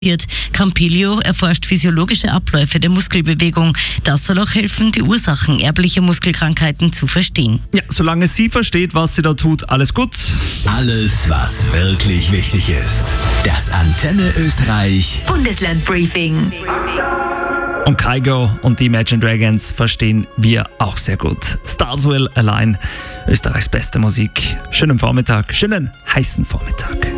Campilio erforscht physiologische Abläufe der Muskelbewegung. Das soll auch helfen, die Ursachen erblicher Muskelkrankheiten zu verstehen. Ja, solange sie versteht, was sie da tut, alles gut. Alles, was wirklich wichtig ist. Das Antenne Österreich Bundesland-Briefing. Und Kygo und die Imagine Dragons verstehen wir auch sehr gut. Starswell allein, Österreichs beste Musik. Schönen Vormittag, schönen heißen Vormittag.